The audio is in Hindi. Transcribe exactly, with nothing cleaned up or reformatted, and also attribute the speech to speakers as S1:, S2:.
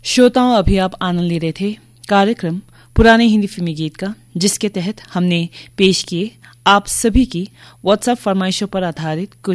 S1: श्रोताओं, अभी आप आनंद ले रहे थे कार्यक्रम पुराने हिंदी फिल्मी गीत का, जिसके तहत हमने पेश किए आप सभी की व्हाट्सएप फरमाइशों पर आधारित कुछ